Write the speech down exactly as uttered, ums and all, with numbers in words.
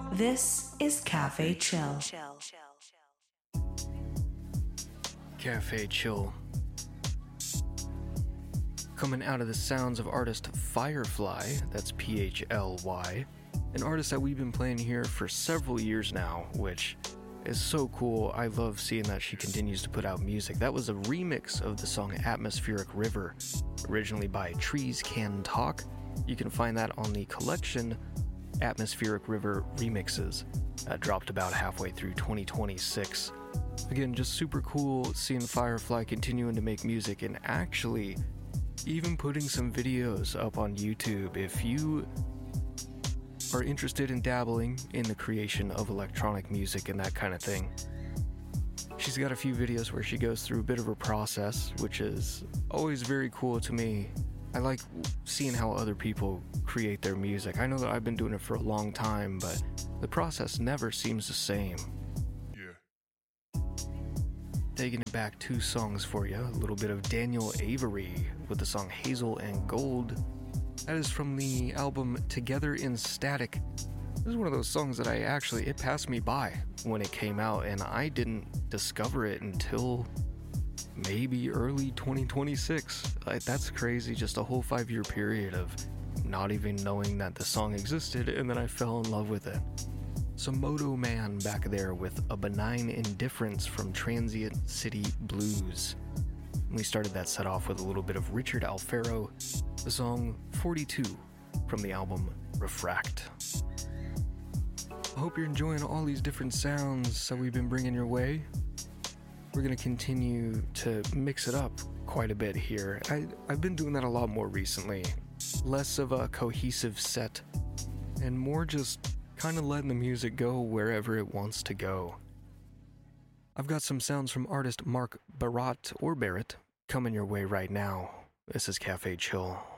This is Cafe Chill. Cafe Chill. Coming out of the sounds of artist Firefly, that's P H L Y, an artist that we've been playing here for several years now, which is so cool. I love seeing that she continues to put out music. That was a remix of the song Atmospheric River, originally by Trees Can Talk. You can find that on the collection Atmospheric River Remixes, uh, dropped about halfway through twenty twenty-six. Again, just super cool seeing Firefly continuing to make music and actually even putting some videos up on YouTube. If you are interested in dabbling in the creation of electronic music and that kind of thing, she's got a few videos where she goes through a bit of her process, which is always very cool to me. I like seeing how other people create their music. I know that I've been doing it for a long time, but the process never seems the same. Yeah. Taking it back two songs for you. A little bit of Daniel Avery with the song Hazel and Gold. That is from the album Together in Static. This is one of those songs that I actually, it passed me by when it came out, and I didn't discover it until maybe early twenty twenty-six. Like, that's crazy, just a whole five-year period of not even knowing that the song existed, and then I fell in love with it. So Moto Man back there with A Benign Indifference from Transient City Blues. And we started that set off with a little bit of Richard Alfaro, the song forty-two from the album Refract. I hope you're enjoying all these different sounds that we've been bringing your way. We're going to continue to mix it up quite a bit here. I, I've been doing that a lot more recently. Less of a cohesive set, and more just kind of letting the music go wherever it wants to go. I've got some sounds from artist Mark Barat or Barrett coming your way right now. This is Cafe Chill.